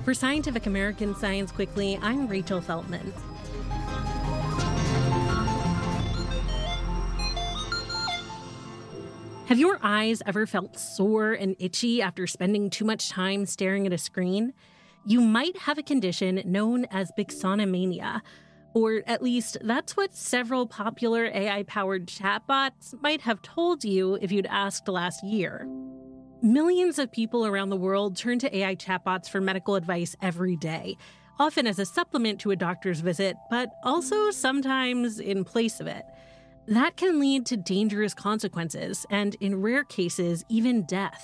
For Scientific American Science Quickly, I'm Rachel Feltman. Have your eyes ever felt sore and itchy after spending too much time staring at a screen? You might have a condition known as Bixonomania, or at least that's what several popular AI-powered chatbots might have told you if you'd asked last year. Millions of people around the world turn to AI chatbots for medical advice every day, often as a supplement to a doctor's visit, but also sometimes in place of it. That can lead to dangerous consequences and, in rare cases, even death.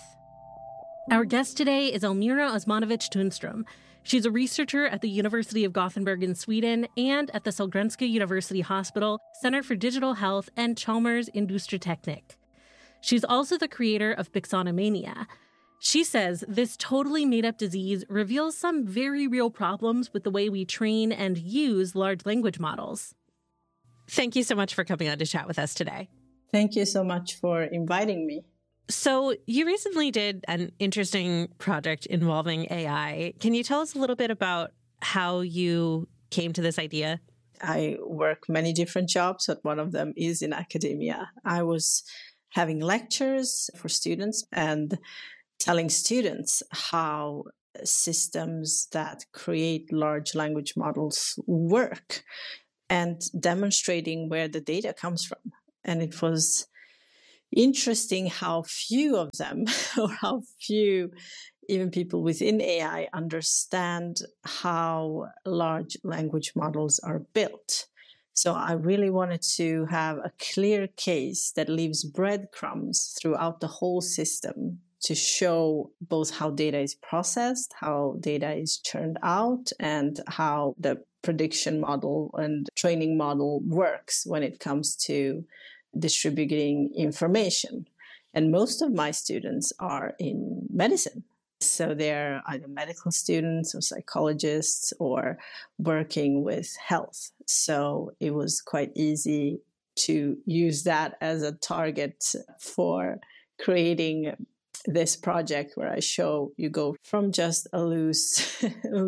Our guest today is Elmira Osmanovic-Tunstrom. She's a researcher at the University of Gothenburg in Sweden and at the Sahlgrenska University Hospital Center for Digital Health and Chalmers Industriteknik. She's also the creator of Bixonomania. She says this totally made-up disease reveals some very real problems with the way we train and use large language models. Thank you so much for coming on to chat with us today. Thank you so much for inviting me. So you recently did an interesting project involving AI. Can you tell us a little bit about how you came to this idea? I work many different jobs, but one of them is in academia. I was having lectures for students and telling students how systems that create large language models work, and demonstrating where the data comes from. And it was interesting how few of them, or how few even people within AI, understand how large language models are built. So I really wanted to have a clear case that leaves breadcrumbs throughout the whole system to show both how data is processed, how data is churned out, and how the prediction model and training model works when it comes to distributing information. And most of my students are in medicine. So they're either medical students or psychologists or working with health. So it was quite easy to use that as a target for creating this project, where I show you go from just a loose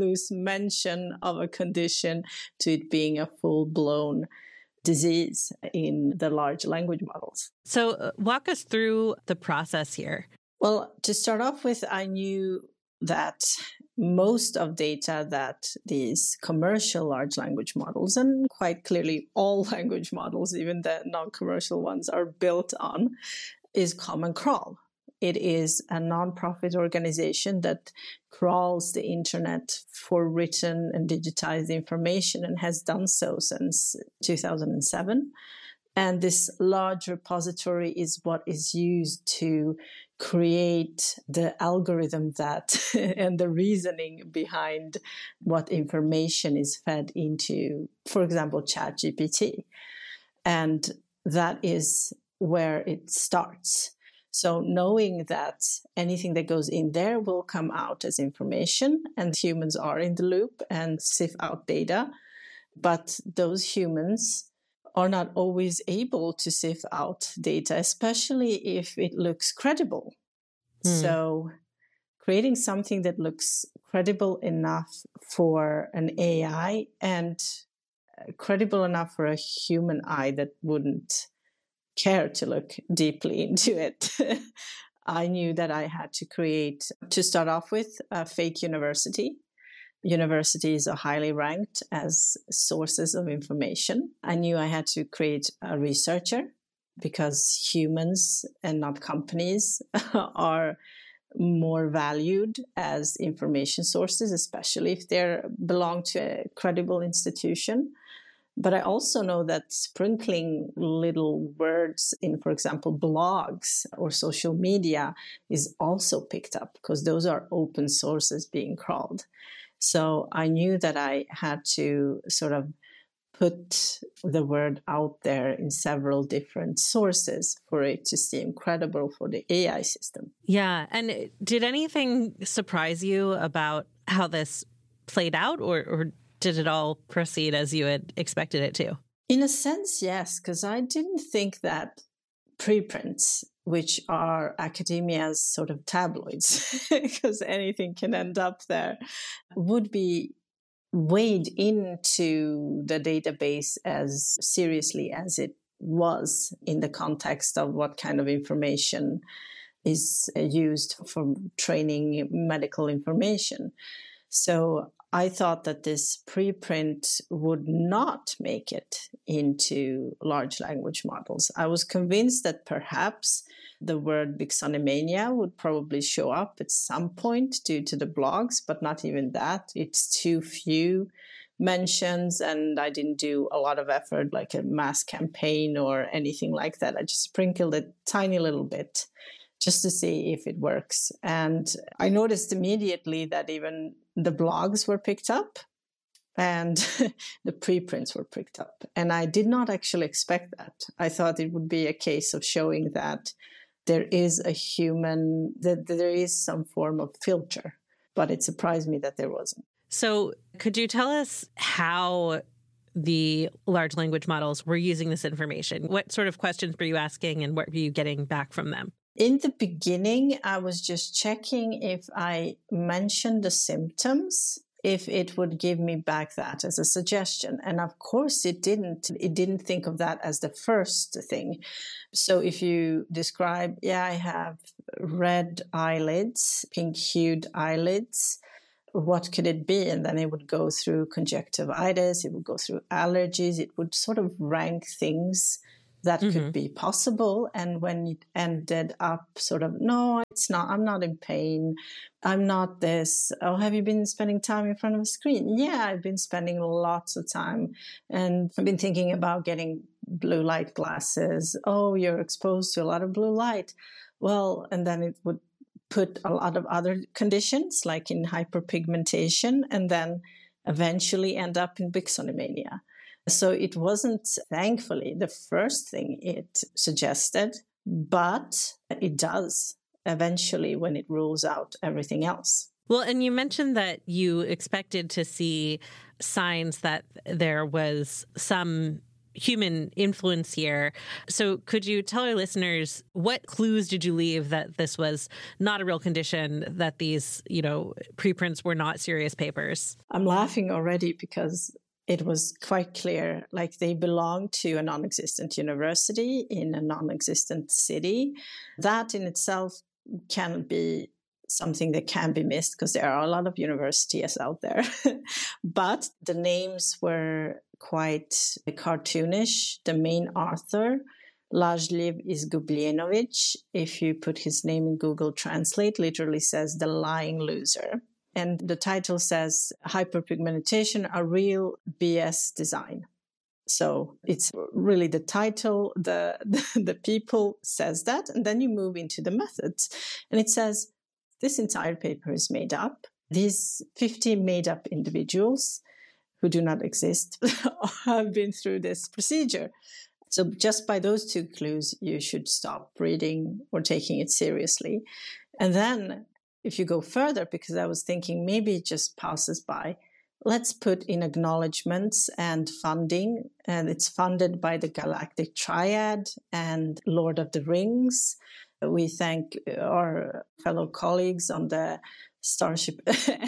mention of a condition to it being a full-blown disease in the large language models. So walk us through the process here. Well, to start off with, I knew that most of data that these commercial large language models, and quite clearly all language models, even the non-commercial ones, are built on, is Common Crawl. It is a nonprofit organization that crawls the internet for written and digitized information and has done so since 2007. And this large repository is what is used to create the algorithm that and the reasoning behind what information is fed into, for example, ChatGPT. And that is where it starts. So knowing that anything that goes in there will come out as information, and humans are in the loop and sift out data, but those humans are not always able to sift out data, especially if it looks credible. So creating something that looks credible enough for an AI and credible enough for a human eye that wouldn't care to look deeply into it. I knew that I had to start off with, a fake university. Universities are highly ranked as sources of information. I knew I had to create a researcher, because humans and not companies are more valued as information sources, especially if they belong to a credible institution. But I also know that sprinkling little words in, for example, blogs or social media is also picked up, because those are open sources being crawled. So I knew that I had to sort of put the word out there in several different sources for it to seem credible for the AI system. Yeah. And did anything surprise you about how this played out, or did it all proceed as you had expected it to? In a sense, yes, because I didn't think that preprints which are academia's sort of tabloids, because anything can end up there, would be weighed into the database as seriously as it was in the context of what kind of information is used for training medical information. So I thought that this preprint would not make it into large language models. I was convinced that perhaps the word Vixonomania would probably show up at some point due to the blogs, but not even that. It's too few mentions, and I didn't do a lot of effort like a mass campaign or anything like that. I just sprinkled a tiny little bit just to see if it works. And I noticed immediately that even the blogs were picked up and the preprints were picked up. And I did not actually expect that. I thought it would be a case of showing that there is that there is some form of filter, but it surprised me that there wasn't. So could you tell us how the large language models were using this information? What sort of questions were you asking and what were you getting back from them? In the beginning, I was just checking if I mentioned the symptoms, if it would give me back that as a suggestion. And of course it didn't. It didn't think of that as the first thing. So if you describe, I have red eyelids, pink-hued eyelids, what could it be? And then it would go through conjunctivitis, it would go through allergies, it would sort of rank things that could be possible. And when it ended up sort of, no, it's not, I'm not in pain, I'm not this. Oh, have you been spending time in front of a screen? Yeah, I've been spending lots of time. And I've been thinking about getting blue light glasses. Oh, you're exposed to a lot of blue light. Well, and then it would put a lot of other conditions like in hyperpigmentation, and then eventually end up in Vixonomania. So it wasn't, thankfully, the first thing it suggested, but it does eventually when it rules out everything else. Well, and you mentioned that you expected to see signs that there was some human influence here. So could you tell our listeners, what clues did you leave that this was not a real condition, that these, preprints were not serious papers? I'm laughing already because it was quite clear, like they belong to a non-existent university in a non-existent city. That in itself can be something that can be missed because there are a lot of universities out there. But the names were quite cartoonish. The main author, Lajliv Izgubljenovic, if you put his name in Google Translate, literally says the lying loser. And the title says Hyperpigmentation, a real BS design. So it's really the title, the people says that, and then you move into the methods. And it says, this entire paper is made up. These 50 made up individuals who do not exist have been through this procedure. So just by those two clues, you should stop reading or taking it seriously. And then if you go further, because I was thinking maybe it just passes by, let's put in acknowledgements and funding. And it's funded by the Galactic Triad and Lord of the Rings. We thank our fellow colleagues on the Starship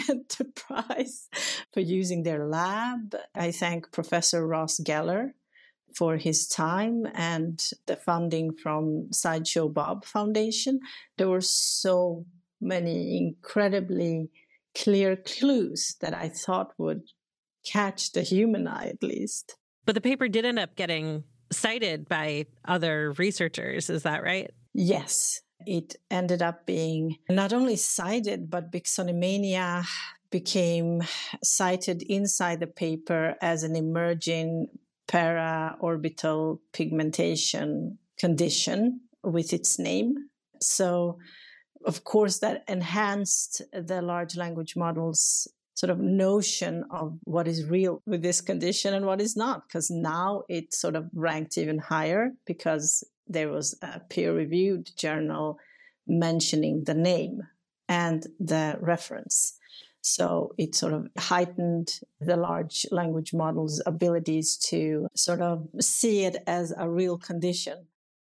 Enterprise for using their lab. I thank Professor Ross Geller for his time and the funding from Sideshow Bob Foundation. There were so many incredibly clear clues that I thought would catch the human eye at least. But the paper did end up getting cited by other researchers, is that right? Yes, it ended up being not only cited, but Vixonomania became cited inside the paper as an emerging para-orbital pigmentation condition with its name. So, of course, that enhanced the large language models' sort of notion of what is real with this condition and what is not, because now it sort of ranked even higher because there was a peer-reviewed journal mentioning the name and the reference. So it sort of heightened the large language model's abilities to sort of see it as a real condition.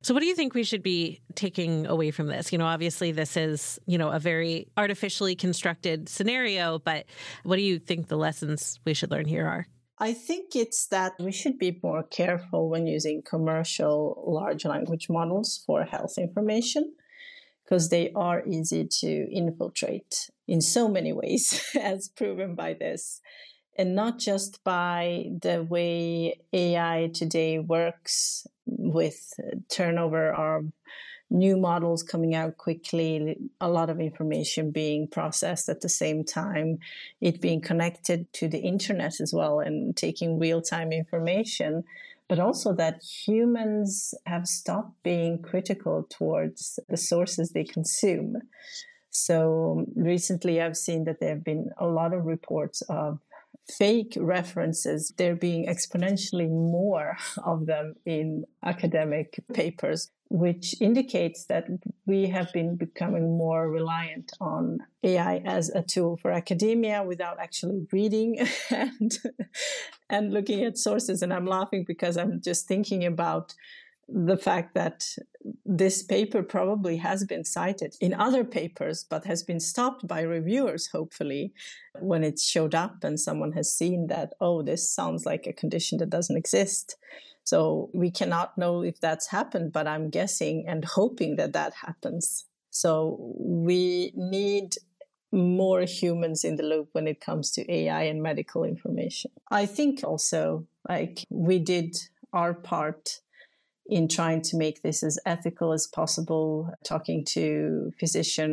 So what do you think we should be taking away from this? Obviously this is, a very artificially constructed scenario, but what do you think the lessons we should learn here are? I think it's that we should be more careful when using commercial large language models for health information, because they are easy to infiltrate in so many ways, as proven by this. And not just by the way AI today works with turnover of new models coming out quickly, a lot of information being processed at the same time, it being connected to the internet as well and taking real-time information, but also that humans have stopped being critical towards the sources they consume. So recently I've seen that there have been a lot of reports of fake references. There being exponentially more of them in academic papers, which indicates that we have been becoming more reliant on AI as a tool for academia without actually reading and looking at sources. And I'm laughing because I'm just thinking about the fact that this paper probably has been cited in other papers, but has been stopped by reviewers, hopefully, when it showed up and someone has seen that, oh, this sounds like a condition that doesn't exist. So we cannot know if that's happened, but I'm guessing and hoping that that happens. So we need more humans in the loop when it comes to AI and medical information. I think also, we did our part in trying to make this as ethical as possible, talking to physicians